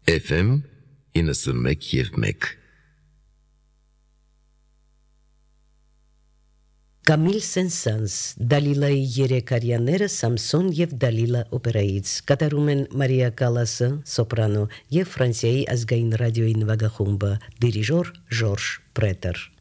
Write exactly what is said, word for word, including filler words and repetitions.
Էֆ էմ իննսունմեկ և մեկ Կամիլ Սեն-Սանս, Դալիլայի երեք արյաները Սամսոն և Դալիլա օպերայից, կատարում են Մարիա Կալասը, սոպրանո և Ֆրանսիայի ազգային ռադիոյի նվագախումբը, դիրիժոր Ժորժ Պրետեր։